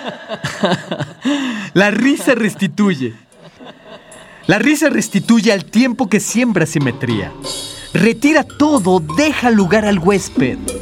La risa restituye. La risa restituye al tiempo que siembra simetría. Retira todo, deja lugar al huésped.